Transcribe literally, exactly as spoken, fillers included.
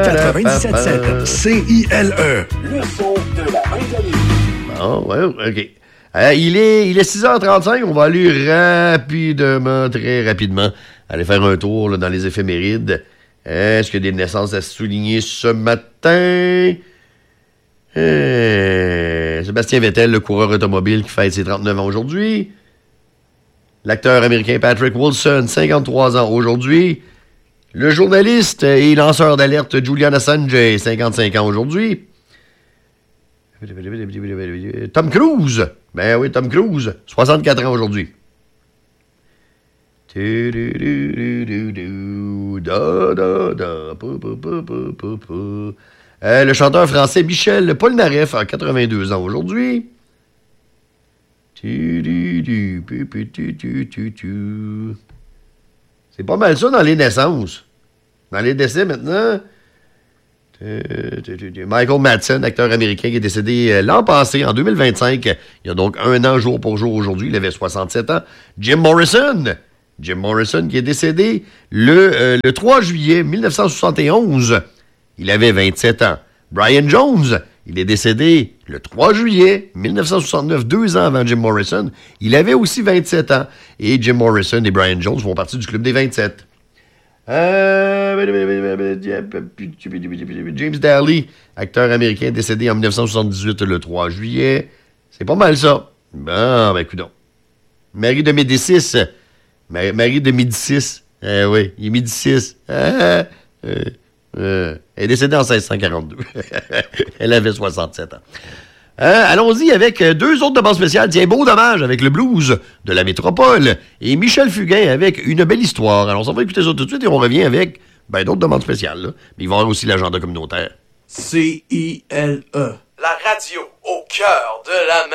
quatre-vingt-dix-sept sept C I L E. Le son de la fin d'année. Bon, ouais, OK. Euh, il, est, il est six heures trente-cinq. On va aller rapidement, très rapidement, aller faire un tour là, dans les éphémérides. Est-ce qu'il y a des naissances à souligner ce matin? Euh, Sébastien Vettel, le coureur automobile qui fête ses trente-neuf ans aujourd'hui. L'acteur américain Patrick Wilson, cinquante-trois ans aujourd'hui. Le journaliste et lanceur d'alerte Julian Assange, cinquante-cinq ans aujourd'hui. Tom Cruise. Ben oui, Tom Cruise, soixante-quatre ans aujourd'hui. Euh, le chanteur français Michel Polnareff a quatre-vingt-deux ans aujourd'hui. C'est pas mal ça dans les naissances. Dans les décès maintenant... Michael Madsen, acteur américain qui est décédé l'an passé, en deux mille vingt-cinq. Il y a donc un an jour pour jour aujourd'hui. Il avait soixante-sept ans. Jim Morrison. Jim Morrison qui est décédé le, euh, le trois juillet mille neuf cent soixante et onze. Il avait vingt-sept ans. Brian Jones, il est décédé le trois juillet mille neuf cent soixante-neuf, deux ans avant Jim Morrison. Il avait aussi vingt-sept ans. Et Jim Morrison et Brian Jones font partie du club des vingt-sept. Euh... James Daly, acteur américain décédé en mille neuf cent soixante-dix-huit le trois juillet. C'est pas mal ça. Bon, ben coudonc. Marie de Médicis. Ma- Marie de Médicis. Eh oui, il est Médicis. Ah, euh, euh, elle est décédée en seize cent quarante-deux. Elle avait soixante-sept ans. Euh, allons-y avec deux autres demandes spéciales. Tiens, Beau Dommage avec le blues de la métropole et Michel Fugain avec Une belle histoire. Alors, on va écouter ça tout de suite et on revient avec ben, d'autres demandes spéciales. Là. Mais il va y avoir aussi l'agenda communautaire. C I L E. La radio au cœur de la mer.